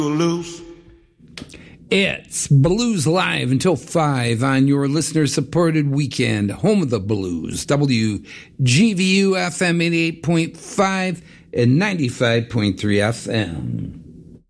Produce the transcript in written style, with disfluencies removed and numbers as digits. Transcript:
Loose. It's Blues Live until 5 on your listener-supported weekend, home of the blues, WGVU FM 88.5 and 95.3 FM.